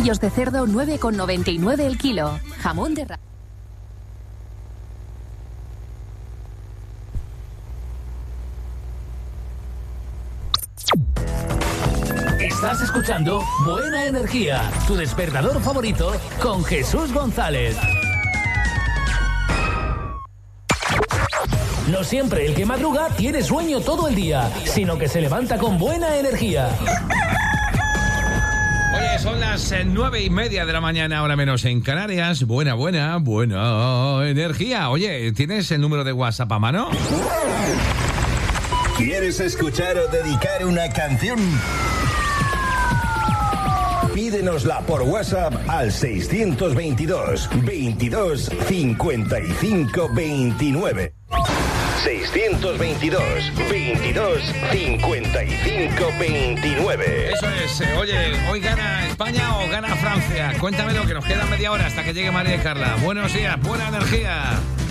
Costillos de cerdo 9,99 el kilo. Jamón de Estás escuchando Buena Energía, tu despertador favorito con Jesús González. No siempre el que madruga tiene sueño todo el día, sino que se levanta con buena energía. Oye, son las 9:30 de la mañana, ahora menos en Canarias. Buena energía. Oye, ¿tienes el número de WhatsApp a mano? ¿Quieres escuchar o dedicar una canción? Pídenosla por WhatsApp al 622 22 55 29. 622 22 55 29. Eso es. Oye, ¿hoy gana España o gana Francia? Cuéntamelo, que nos queda media hora hasta que llegue María y Carla. Buenos días, buena energía.